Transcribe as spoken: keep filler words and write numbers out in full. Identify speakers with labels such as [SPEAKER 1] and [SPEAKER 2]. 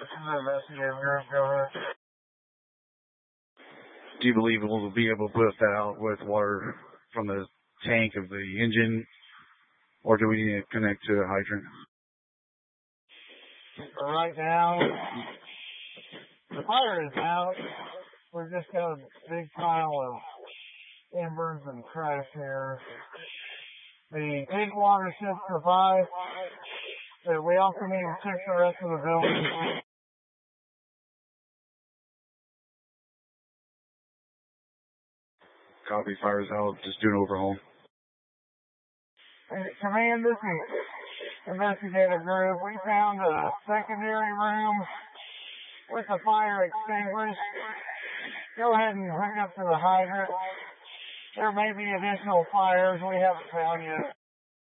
[SPEAKER 1] Investigative group, go ahead.
[SPEAKER 2] Do you believe we'll be able to put that out with water from the tank of the engine, or do we need to connect to a hydrant?
[SPEAKER 1] Right now, the fire is out. We've just got a big pile of embers and trash here. The tank water should survive, but we also need to check the rest of the building.
[SPEAKER 2] Copy, fire's out, just do an overhaul.
[SPEAKER 1] Command, this is investigative group. We found a secondary room with the fire extinguished. Go ahead and hook up to the hydrant. There may be additional fires we haven't found yet.